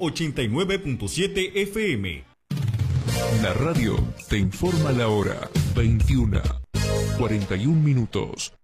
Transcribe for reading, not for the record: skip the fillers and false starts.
89.7 FM. La radio te informa la hora. 21:41.